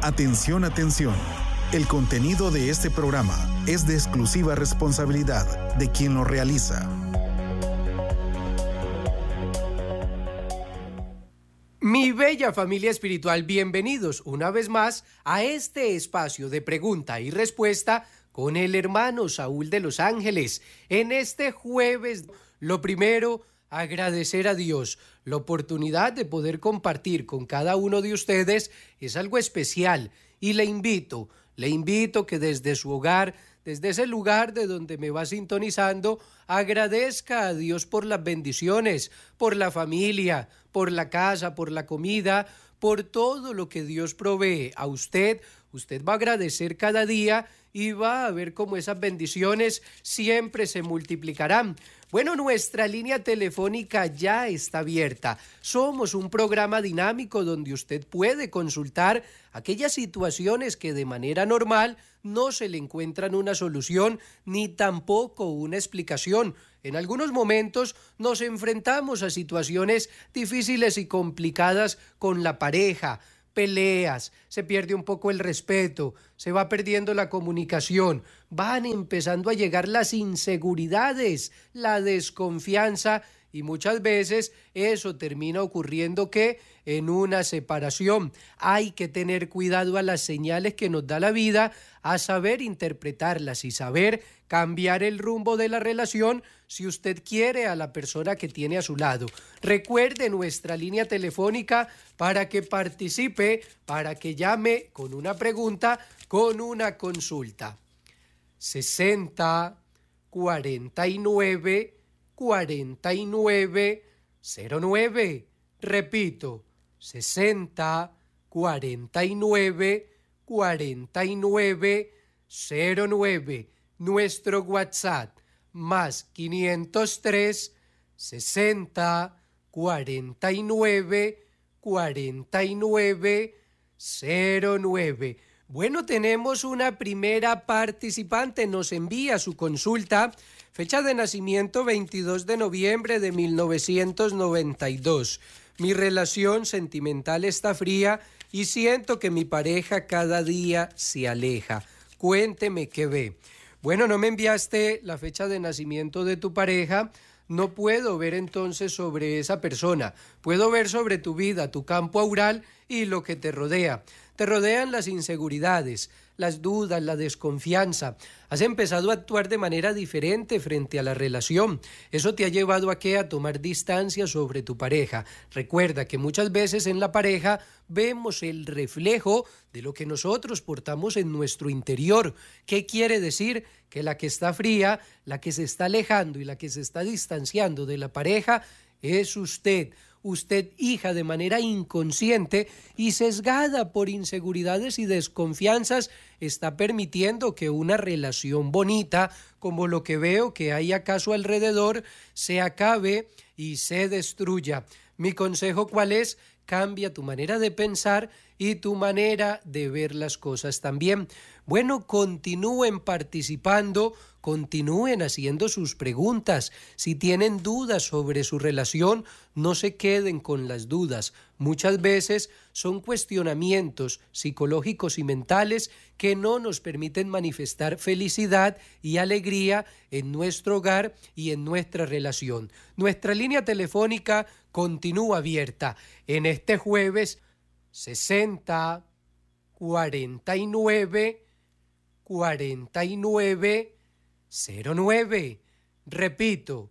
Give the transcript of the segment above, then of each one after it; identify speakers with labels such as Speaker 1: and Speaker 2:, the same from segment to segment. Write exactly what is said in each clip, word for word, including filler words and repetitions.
Speaker 1: Atención, atención. El contenido de este programa es de exclusiva responsabilidad de quien lo realiza.
Speaker 2: Mi bella familia espiritual, bienvenidos una vez más a este espacio de pregunta y respuesta con el hermano Saúl de Los Ángeles. En este jueves, lo primero, agradecer a Dios. La oportunidad de poder compartir con cada uno de ustedes es algo especial y le invito, le invito que desde su hogar, desde ese lugar de donde me va sintonizando, agradezca a Dios por las bendiciones, por la familia, por la casa, por la comida, por todo lo que Dios provee a usted. Usted va a agradecer cada día y va a ver cómo esas bendiciones siempre se multiplicarán. Bueno, nuestra línea telefónica ya está abierta. Somos un programa dinámico donde usted puede consultar aquellas situaciones que de manera normal no se le encuentran una solución ni tampoco una explicación. En algunos momentos nos enfrentamos a situaciones difíciles y complicadas con la pareja, peleas, se pierde un poco el respeto, se va perdiendo la comunicación, van empezando a llegar las inseguridades, la desconfianza y muchas veces eso termina ocurriendo que en una separación. Hay que tener cuidado a las señales que nos da la vida, a saber interpretarlas y saber cambiar el rumbo de la relación si usted quiere a la persona que tiene a su lado. Recuerde nuestra línea telefónica para que participe, para que llame con una pregunta, con una consulta. sesenta, cuarenta y nueve, cuarenta y nueve, cero nueve. Repito, sesenta, cuarenta y nueve, cuarenta y nueve, cero nueve. Nuestro WhatsApp, más quinientos tres, sesenta, cuarenta y nueve, cuarenta y nueve, cero nueve. Bueno, tenemos una primera participante, nos envía su consulta, fecha de nacimiento veintidós de noviembre de mil novecientos noventa y dos. Mi relación sentimental está fría y siento que mi pareja cada día se aleja. Cuénteme qué ve. Bueno, no me enviaste la fecha de nacimiento de tu pareja, no puedo ver entonces sobre esa persona. Puedo ver sobre tu vida, tu campo aural y lo que te rodea. Te rodean las inseguridades, las dudas, la desconfianza. Has empezado a actuar de manera diferente frente a la relación. Eso te ha llevado a qué? A tomar distancia sobre tu pareja. Recuerda que muchas veces en la pareja vemos el reflejo de lo que nosotros portamos en nuestro interior. ¿Qué quiere decir? Que la que está fría, la que se está alejando y la que se está distanciando de la pareja es usted. Usted, hija, de manera inconsciente y sesgada por inseguridades y desconfianzas, está permitiendo que una relación bonita, como lo que veo que hay acaso alrededor, se acabe y se destruya. Mi consejo, ¿cuál es? Cambia tu manera de pensar y tu manera de ver las cosas también. Bueno, continúen participando, continúen haciendo sus preguntas. Si tienen dudas sobre su relación, no se queden con las dudas. Muchas veces son cuestionamientos psicológicos y mentales que no nos permiten manifestar felicidad y alegría en nuestro hogar y en nuestra relación. Nuestra línea telefónica continúa abierta en este jueves sesenta, cuarenta y nueve, cuarenta y nueve, cero nueve. Repito,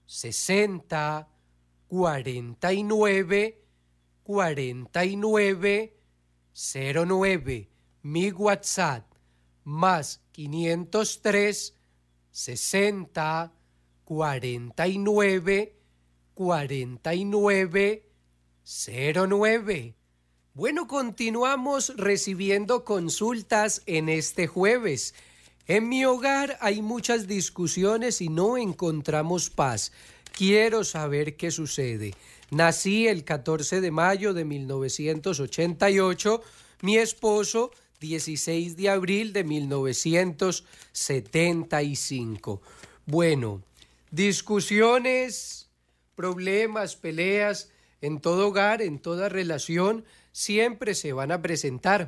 Speaker 2: sesenta, cuarenta y nueve, cuarenta y nueve, cero nueve. Mi WhatsApp, más quinientos tres, sesenta, cuarenta y nueve, cuarenta y nueve, cero nueve. Bueno, continuamos recibiendo consultas en este jueves. En mi hogar hay muchas discusiones y no encontramos paz. Quiero saber qué sucede. Nací el catorce de mayo de mil novecientos ochenta y ocho, mi esposo dieciséis de abril de mil novecientos setenta y cinco. Bueno, discusiones, problemas, peleas en todo hogar, en toda relación, siempre se van a presentar.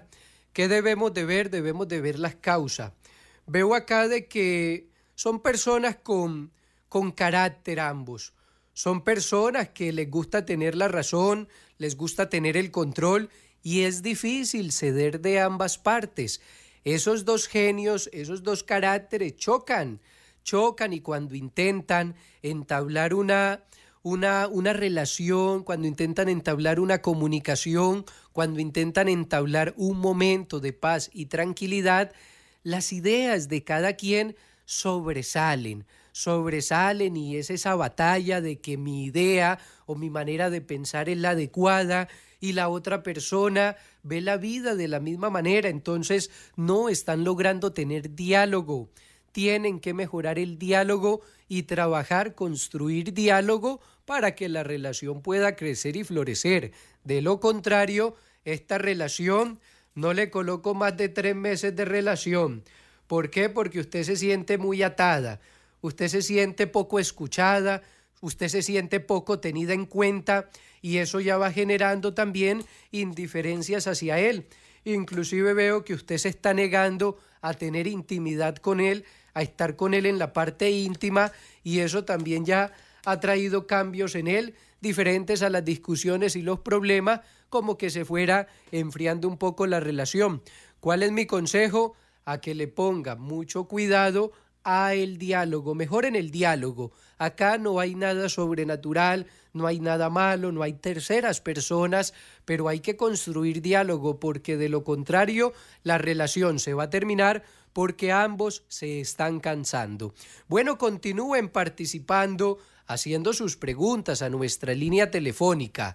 Speaker 2: ¿Qué debemos de ver? Debemos de ver las causas. Veo acá de que son personas con, con carácter ambos. Son personas que les gusta tener la razón, les gusta tener el control y es difícil ceder de ambas partes. Esos dos genios, esos dos caracteres chocan, chocan y cuando intentan entablar una, una, una relación, cuando intentan entablar una comunicación, cuando intentan entablar un momento de paz y tranquilidad, las ideas de cada quien sobresalen, sobresalen y es esa batalla de que mi idea o mi manera de pensar es la adecuada y la otra persona ve la vida de la misma manera, entonces no están logrando tener diálogo. Tienen que mejorar el diálogo y trabajar, construir diálogo para que la relación pueda crecer y florecer. De lo contrario, esta relación no le coloco más de tres meses de relación. ¿Por qué? Porque usted se siente muy atada, usted se siente poco escuchada, usted se siente poco tenida en cuenta y eso ya va generando también indiferencias hacia él. Inclusive veo que usted se está negando a tener intimidad con él, a estar con él en la parte íntima y eso también ya ha traído cambios en él, diferentes a las discusiones y los problemas, como que se fuera enfriando un poco la relación. ¿Cuál es mi consejo? A que le ponga mucho cuidado a el diálogo, mejor en el diálogo. Acá no hay nada sobrenatural, no hay nada malo, no hay terceras personas, pero hay que construir diálogo porque de lo contrario la relación se va a terminar porque ambos se están cansando. Bueno, continúen participando, haciendo sus preguntas a nuestra línea telefónica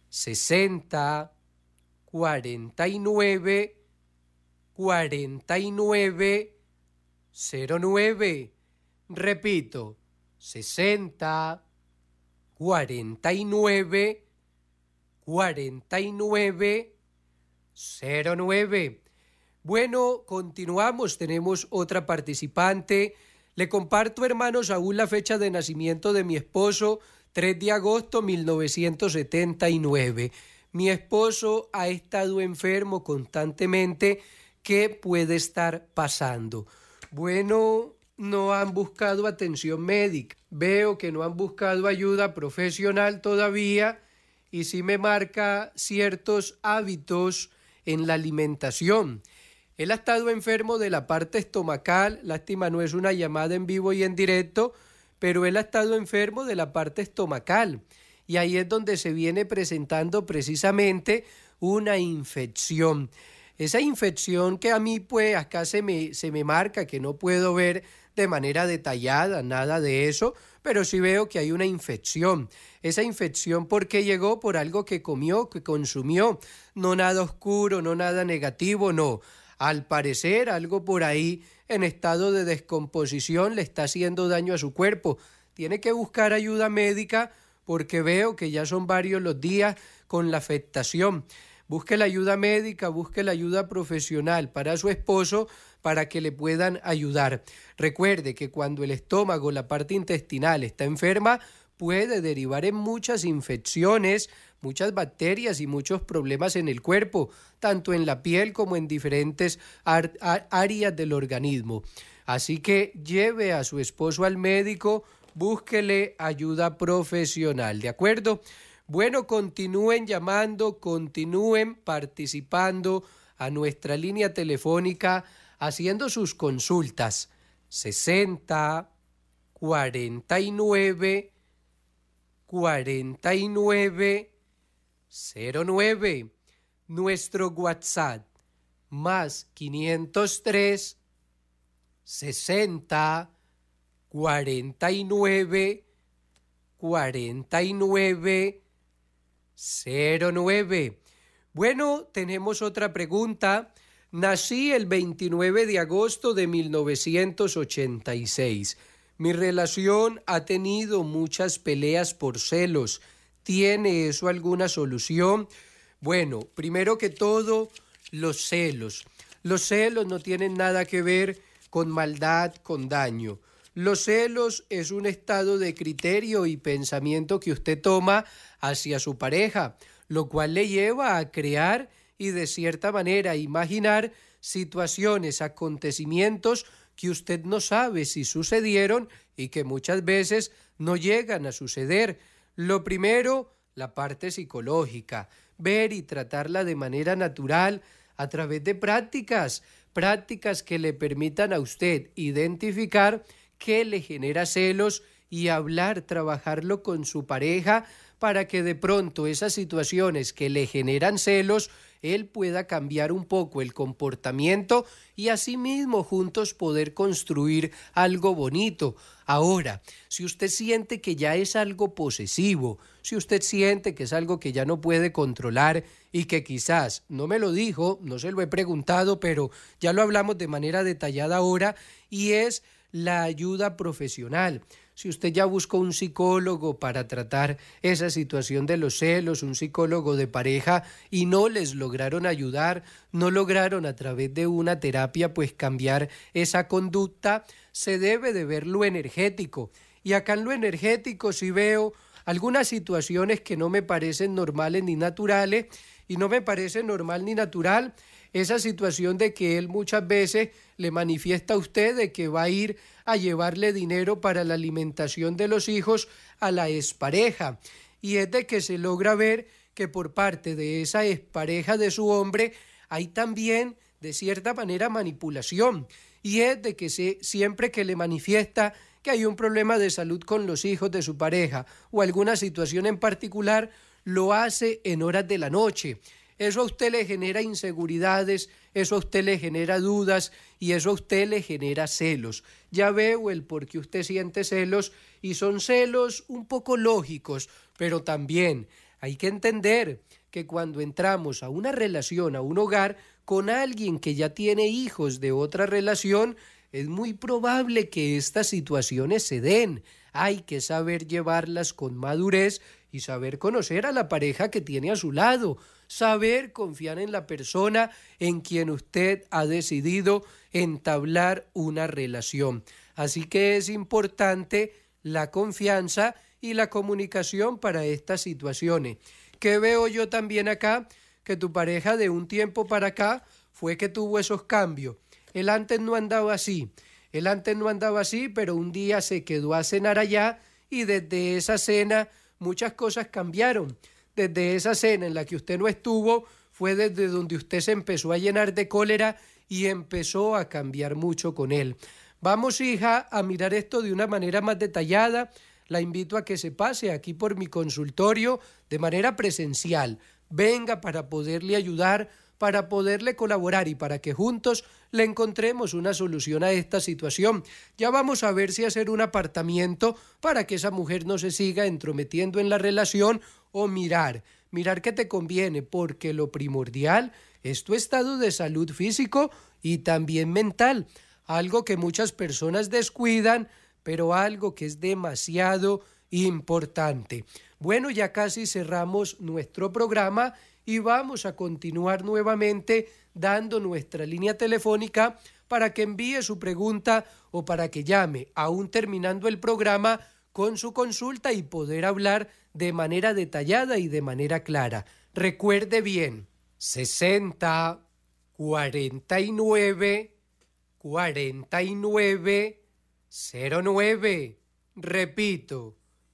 Speaker 2: sesenta, cuarenta y nueve, cuarenta y nueve, cero nueve. Repito, sesenta, cuarenta y nueve, cuarenta y nueve, cero nueve. Bueno, continuamos, tenemos otra participante. Le comparto, hermano Saúl, la fecha de nacimiento de mi esposo, tres de agosto de mil novecientos setenta y nueve. Mi esposo ha estado enfermo constantemente. ¿Qué puede estar pasando? Bueno, no han buscado atención médica. Veo que no han buscado ayuda profesional todavía y sí me marca ciertos hábitos en la alimentación. Él ha estado enfermo de la parte estomacal, lástima no es una llamada en vivo y en directo, pero él ha estado enfermo de la parte estomacal y ahí es donde se viene presentando precisamente una infección. Esa infección que a mí pues acá se me, se me marca, que no puedo ver de manera detallada, nada de eso, pero sí veo que hay una infección. Esa infección, ¿por qué llegó? Por algo que comió, que consumió, no nada oscuro, no nada negativo, no. Al parecer, algo por ahí en estado de descomposición le está haciendo daño a su cuerpo. Tiene que buscar ayuda médica porque veo que ya son varios los días con la afectación. Busque la ayuda médica, busque la ayuda profesional para su esposo para que le puedan ayudar. Recuerde que cuando el estómago, la parte intestinal está enferma, puede derivar en muchas infecciones, muchas bacterias y muchos problemas en el cuerpo, tanto en la piel como en diferentes áreas del organismo. Así que lleve a su esposo al médico, búsquele ayuda profesional, ¿de acuerdo? Bueno, continúen llamando, continúen participando a nuestra línea telefónica, haciendo sus consultas. sesenta, cuarenta y nueve, cuarenta y nueve, cero nueve. Nuestro WhatsApp, más quinientos tres, sesenta, cuarenta y nueve, cuarenta y nueve, cero nueve. Bueno, tenemos otra pregunta. Nací el veintinueve de agosto de mil novecientos ochenta y seis. Mi relación ha tenido muchas peleas por celos. ¿Tiene eso alguna solución? Bueno, primero que todo, los celos. Los celos no tienen nada que ver con maldad, con daño. Los celos es un estado de criterio y pensamiento que usted toma hacia su pareja, lo cual le lleva a crear y de cierta manera imaginar situaciones, acontecimientos que usted no sabe si sucedieron y que muchas veces no llegan a suceder. Lo primero, la parte psicológica, ver y tratarla de manera natural a través de prácticas, prácticas que le permitan a usted identificar qué le genera celos y hablar, trabajarlo con su pareja para que de pronto esas situaciones que le generan celos, él pueda cambiar un poco el comportamiento y asimismo juntos poder construir algo bonito. Ahora, si usted siente que ya es algo posesivo, si usted siente que es algo que ya no puede controlar y que quizás, no me lo dijo, no se lo he preguntado, pero ya lo hablamos de manera detallada ahora, y es la ayuda profesional. Si usted ya buscó un psicólogo para tratar esa situación de los celos, un psicólogo de pareja, y no les lograron ayudar, no lograron a través de una terapia pues cambiar esa conducta, se debe de ver lo energético. Y acá en lo energético sí veo algunas situaciones que no me parecen normales ni naturales, y no me parece normal ni natural esa situación de que él muchas veces le manifiesta a usted de que va a ir a llevarle dinero para la alimentación de los hijos a la expareja, y es de que se logra ver que por parte de esa expareja de su hombre hay también de cierta manera manipulación, y es de que se, siempre que le manifiesta que hay un problema de salud con los hijos de su pareja o alguna situación en particular, lo hace en horas de la noche. Eso a usted le genera inseguridades, eso a usted le genera dudas y eso a usted le genera celos. Ya veo el por qué usted siente celos, y son celos un poco lógicos, pero también hay que entender que cuando entramos a una relación, a un hogar, con alguien que ya tiene hijos de otra relación, es muy probable que estas situaciones se den. Hay que saber llevarlas con madurez y saber conocer a la pareja que tiene a su lado, saber confiar en la persona en quien usted ha decidido entablar una relación. Así que es importante la confianza y la comunicación para estas situaciones. ¿Qué veo yo también acá? Que tu pareja de un tiempo para acá fue que tuvo esos cambios. Él antes no andaba así, él antes no andaba así, pero un día se quedó a cenar allá y desde esa cena muchas cosas cambiaron. Desde esa cena en la que usted no estuvo, fue desde donde usted se empezó a llenar de cólera y empezó a cambiar mucho con él. Vamos, hija, a mirar esto de una manera más detallada. La invito a que se pase aquí por mi consultorio de manera presencial. Venga para poderle ayudar, para poderle colaborar y para que juntos le encontremos una solución a esta situación. Ya vamos a ver si hacer un apartamiento para que esa mujer no se siga entrometiendo en la relación, o mirar, mirar qué te conviene, porque lo primordial es tu estado de salud físico y también mental, algo que muchas personas descuidan, pero algo que es demasiado importante. Bueno, ya casi cerramos nuestro programa y vamos a continuar nuevamente dando nuestra línea telefónica para que envíe su pregunta o para que llame, aún terminando el programa, con su consulta y poder hablar de manera detallada y de manera clara. Recuerde bien, sesenta, cuarenta y nueve, cuarenta y nueve, cero nueve. Repito,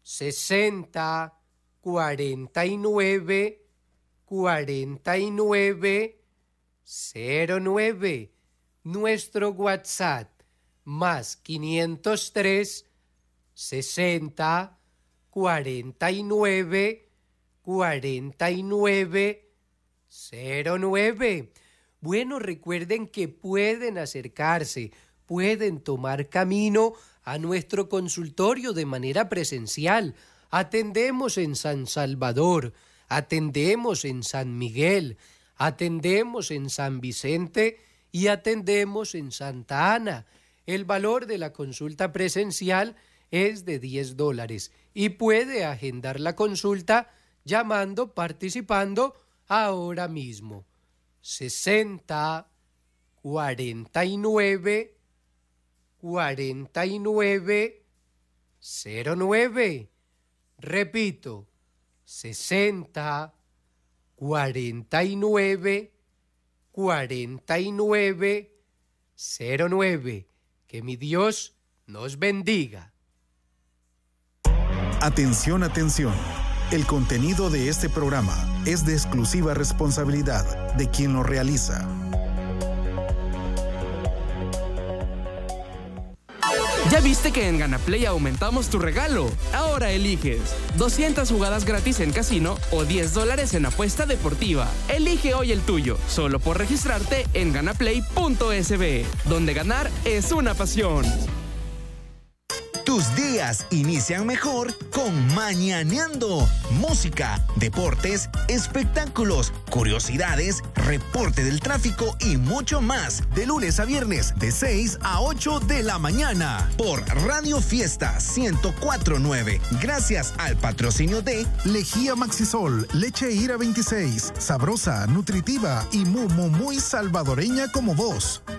Speaker 2: sesenta, cuarenta y nueve, cuarenta y nueve, cero nueve. Nuestro WhatsApp, más quinientos tres, sesenta, cuarenta y nueve, cuarenta y nueve, cero nueve. Bueno, recuerden que pueden acercarse, pueden tomar camino a nuestro consultorio de manera presencial. Atendemos en San Salvador, atendemos en San Miguel, atendemos en San Vicente y atendemos en Santa Ana. El valor de la consulta presencial es de diez dólares y puede agendar la consulta llamando, participando ahora mismo. sesenta, cuarenta y nueve, cuarenta y nueve, cero nueve. Repito, sesenta, cuarenta y nueve, cuarenta y nueve cero nueve. Que mi Dios nos bendiga.
Speaker 1: Atención, atención. El contenido de este programa es de exclusiva responsabilidad de quien lo realiza.
Speaker 3: ¿Ya viste que en GanaPlay aumentamos tu regalo? Ahora eliges doscientas jugadas gratis en casino o diez dólares en apuesta deportiva. Elige hoy el tuyo, solo por registrarte en ganaplay punto es be, donde ganar es una pasión.
Speaker 4: Tus días inician mejor con Mañaneando. Música, deportes, espectáculos, curiosidades, reporte del tráfico y mucho más. De lunes a viernes, de seis a ocho de la mañana. Por Radio Fiesta ciento cuatro punto nueve. Gracias al patrocinio de
Speaker 1: Lejía Maxisol, leche Ira veintiséis, sabrosa, nutritiva y muy, muy, muy salvadoreña como vos.